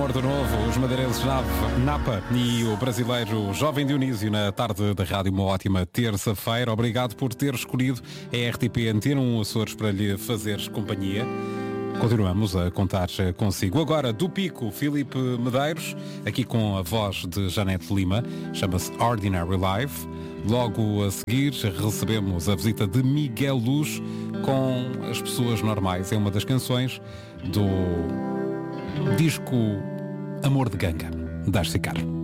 Porto Novo, os madeirenses Napa e o brasileiro Jovem Dionísio na tarde da rádio. Uma ótima terça-feira. Obrigado por ter escolhido a RTP Antena 1 Açores para lhe fazeres companhia. Continuamos a contar consigo. Agora, do Pico, Filipe Medeiros, aqui com a voz de Janete Lima, chama-se Ordinary Life. Logo a seguir, recebemos a visita de Miguel Luz com As Pessoas Normais. É uma das canções do disco Amor de Ganga, das Sicar.